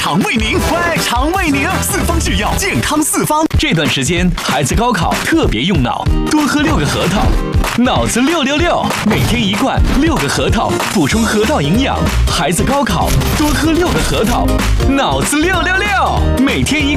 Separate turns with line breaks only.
肠胃宁，胃肠胃宁，四方制药，健康四方。
这段时间孩子高考特别用脑，多喝6个核桃，脑子666，每天1罐6个核桃，补充核桃营养。孩子高考多喝6个核桃，脑子666，每天1。